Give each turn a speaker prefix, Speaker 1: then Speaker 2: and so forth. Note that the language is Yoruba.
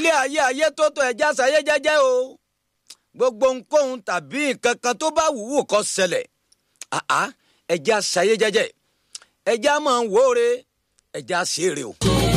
Speaker 1: ilé ayé tó tó ẹja ṣayé jẹ́jẹ́ o gbogbo nkóhun tàbí nǹkan kan tó bá wùwù kó ṣẹlẹ̀ ẹja ṣayé jẹ́jẹ́ ẹja máa ń wóore ẹja ṣeré o.